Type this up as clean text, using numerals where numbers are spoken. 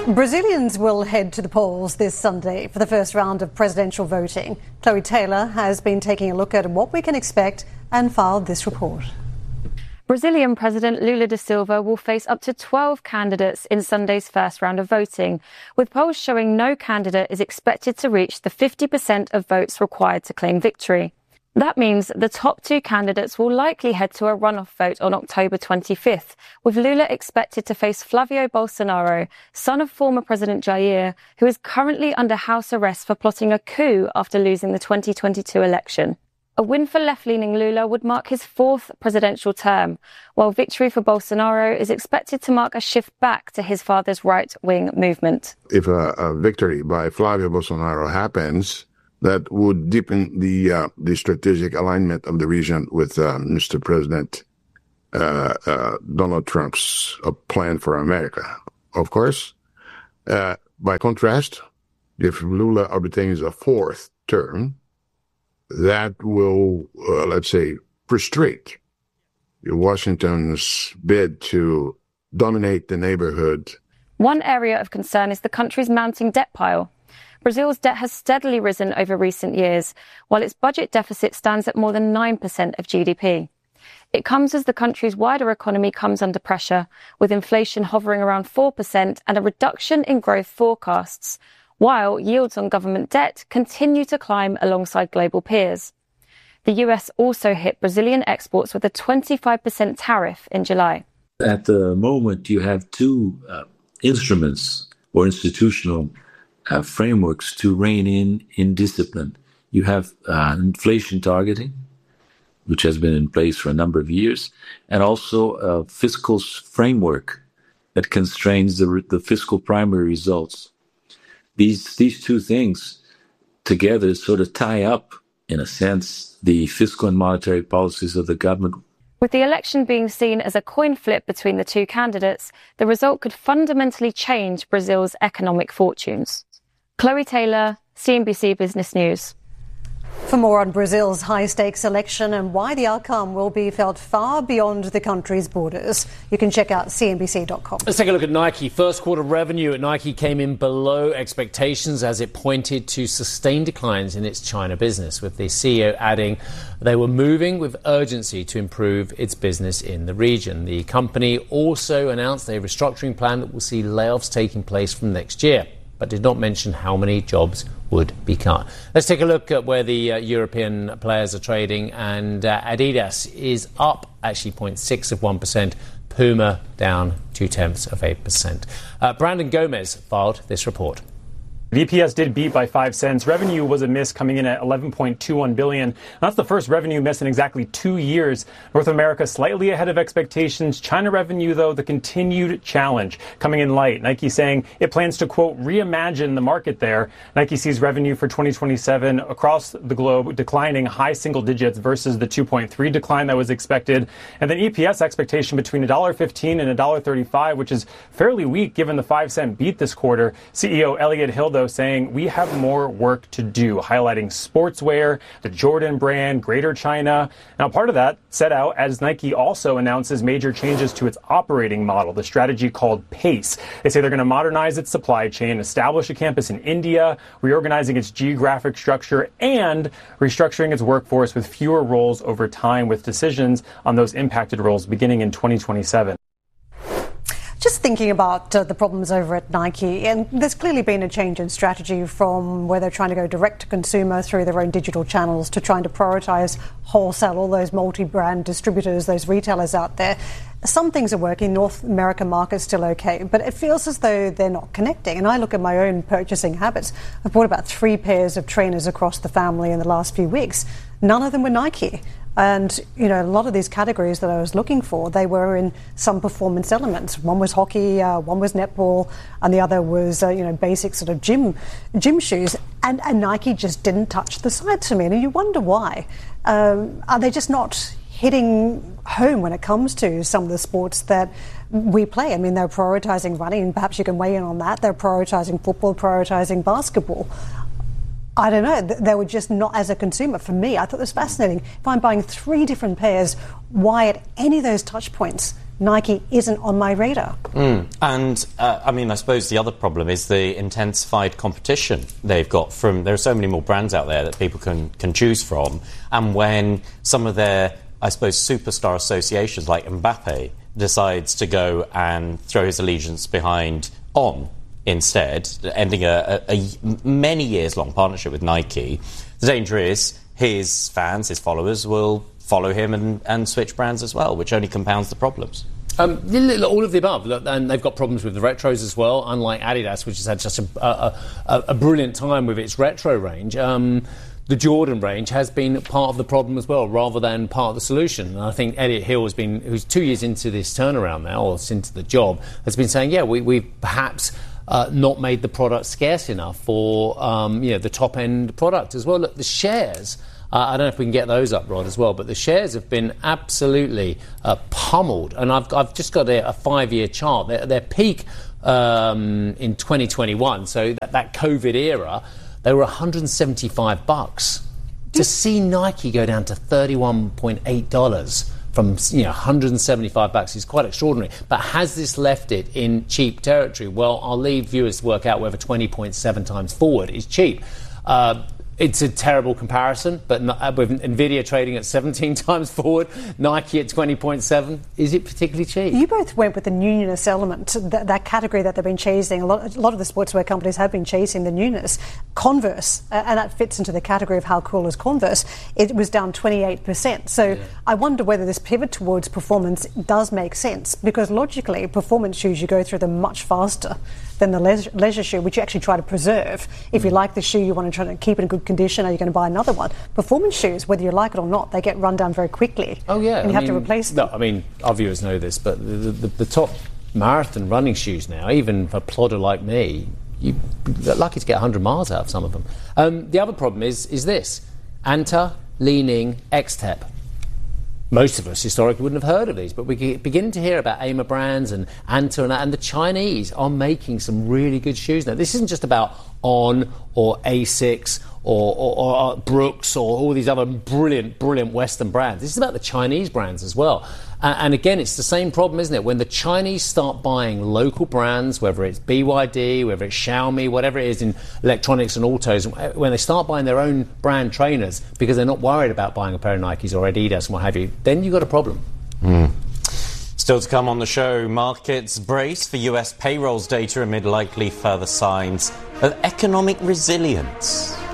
Brazilians will head to the polls this Sunday for the first round of presidential voting. Chloe Taylor has been taking a look at what we can expect and filed this report. Brazilian President Lula da Silva will face up to 12 candidates in Sunday's first round of voting, with polls showing no candidate is expected to reach the 50% of votes required to claim victory. That means the top two candidates will likely head to a runoff vote on October 25th, with Lula expected to face Flavio Bolsonaro, son of former President Jair, who is currently under house arrest for plotting a coup after losing the 2022 election. A win for left-leaning Lula would mark his fourth presidential term, while victory for Bolsonaro is expected to mark a shift back to his father's right-wing movement. If a victory by Flavio Bolsonaro happens, that would deepen the strategic alignment of the region with Mr. President Donald Trump's plan for America. Of course, by contrast, if Lula obtains a fourth term, that will, let's say, frustrate Washington's bid to dominate the neighborhood. One area of concern is the country's mounting debt pile. Brazil's debt has steadily risen over recent years, while its budget deficit stands at more than 9% of GDP. It comes as the country's wider economy comes under pressure, with inflation hovering around 4% and a reduction in growth forecasts, while yields on government debt continue to climb alongside global peers. The US also hit Brazilian exports with a 25% tariff in July. At the moment, you have two instruments or institutional frameworks to rein in discipline. You have inflation targeting, which has been in place for a number of years, and also a fiscal framework that constrains the fiscal primary results. These two things together sort of tie up, in a sense, the fiscal and monetary policies of the government. With the election being seen as a coin flip between the two candidates, the result could fundamentally change Brazil's economic fortunes. Chloe Taylor, CNBC Business News. For more on Brazil's high-stakes election and why the outcome will be felt far beyond the country's borders, you can check out CNBC.com. Let's take a look at Nike. First quarter revenue at Nike came in below expectations as it pointed to sustained declines in its China business, with the CEO adding they were moving with urgency to improve its business in the region. The company also announced a restructuring plan that will see layoffs taking place from next year, but did not mention how many jobs would be cut. Let's take a look at where the European players are trading, and Adidas is up actually 0.6%, Puma down 0.2%. Brandon Gomez filed this report. EPS did beat by 5 cents. Revenue was a miss, coming in at $11.21 billion. That's the first revenue miss in exactly 2 years. North America slightly ahead of expectations. China revenue, though, the continued challenge, coming in light. Nike saying it plans to, quote, reimagine the market there. Nike sees revenue for 2027 across the globe declining high single digits versus the 2.3 decline that was expected. And then EPS expectation between $1.15 and $1.35, which is fairly weak given the 5 cent beat this quarter. CEO Elliott Hildo saying we have more work to do, highlighting sportswear, the Jordan brand, Greater China. Now, part of that set out as Nike also announces major changes to its operating model, the strategy called PACE. They say they're going to modernize its supply chain, establish a campus in India, reorganizing its geographic structure, and restructuring its workforce with fewer roles over time, with decisions on those impacted roles beginning in 2027. Just thinking about the problems over at Nike, and there's clearly been a change in strategy from where they're trying to go direct to consumer through their own digital channels to trying to prioritize wholesale, all those multi-brand distributors, those retailers out there. Some things are working. North American market's still okay, but it feels as though they're not connecting. And I look at my own purchasing habits. I've bought about 3 pairs of trainers across the family in the last few weeks. None of them were Nike. And, you know, a lot of these categories that I was looking for, they were in some performance elements. One was hockey, one was netball, and the other was, basic sort of gym shoes. And Nike just didn't touch the sides for me. And you wonder why. Are they just not hitting home when it comes to some of the sports that we play? I mean, they're prioritizing running. Perhaps you can weigh in on that. They're prioritizing football, prioritizing basketball. I don't know. They were just not, as a consumer, for me, I thought it was fascinating. If I'm buying 3 different pairs, why at any of those touch points Nike isn't on my radar. And, I suppose the other problem is the intensified competition they've got from... There are so many more brands out there that people can choose from. And when some of their, I suppose, superstar associations like Mbappe decides to go and throw his allegiance behind On instead, ending a many years-long partnership with Nike, the danger is his fans, his followers, will follow him and switch brands as well, which only compounds the problems. All of the above. And they've got problems with the retros as well, unlike Adidas, which has had such a brilliant time with its retro range. The Jordan range has been part of the problem as well, rather than part of the solution. And I think Elliot Hill who's 2 years into this turnaround now, or into the job, has been saying, we've perhaps not made the product scarce enough for the top-end product as well. Look, the shares... I don't know if we can get those up, Rod, as well, but the shares have been absolutely pummeled. And I've just got a 5-year chart. Their peak in 2021, so that COVID era, they were $175. To see Nike go down to $31.8 from $175 is quite extraordinary. But has this left it in cheap territory? Well, I'll leave viewers to work out whether 20.7 times forward is cheap. It's a terrible comparison, but with Nvidia trading at 17 times forward, Nike at 20.7, is it particularly cheap? You both went with the newness element, that category that they've been chasing. A lot of the sportswear companies have been chasing the newness. Converse, and that fits into the category of how cool is Converse, it was down 28%. So I wonder whether this pivot towards performance does make sense, because logically, performance shoes, you go through them much faster than the leisure shoe, which you actually try to preserve. If you like the shoe, you want to try to keep it in good condition, are you going to buy another one? Performance shoes, whether you like it or not, they get run down very quickly. Oh, yeah. And you have to replace them. No, our viewers know this, but the top marathon running shoes now, even for a plodder like me, you're lucky to get 100 miles out of some of them. The other problem is this. Anta, Li-Ning, X-Tep. Most of us historically wouldn't have heard of these, but we're beginning to hear about Amer brands and Anta and the Chinese are making some really good shoes now. This isn't just about On or Asics or Brooks or all these other brilliant Western brands. This is about the Chinese brands as well. And again, it's the same problem, isn't it? When the Chinese start buying local brands, whether it's BYD, whether it's Xiaomi, whatever it is in electronics and autos, when they start buying their own brand trainers because they're not worried about buying a pair of Nikes or Adidas and what have you, then you've got a problem. Still to come on the show, markets brace for US payrolls data amid likely further signs of economic resilience.